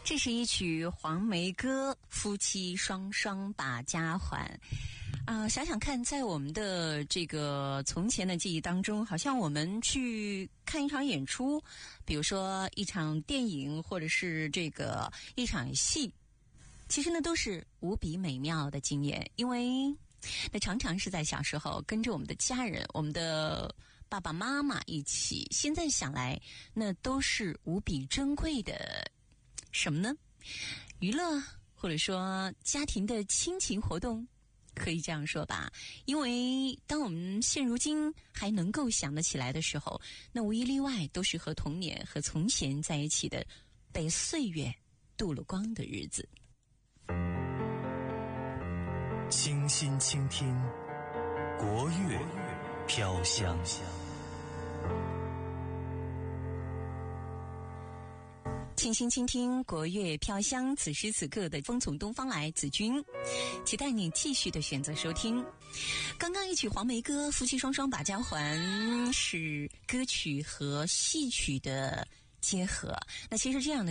这是一曲黄梅歌，夫妻双双把家还。想想看，在我们的这个从前的记忆当中，好像我们去看一场演出，比如说一场电影，或者是这个一场戏，其实呢都是无比美妙的经验，因为那常常是在小时候跟着我们的家人，我们的爸爸妈妈一起。现在想来，那都是无比珍贵的什么呢？娱乐，或者说家庭的亲情活动，可以这样说吧。因为当我们现如今还能够想得起来的时候，那无一例外都是和童年和从前在一起的，被岁月镀了光的日子。 清心倾听国乐飘香。 清心倾听国乐飘香，此时此刻的风从东方来，子君期待你继续的选择收听。刚刚一曲黄梅歌，夫妻双双把家还，是歌曲和戏曲的结合。那其实这样的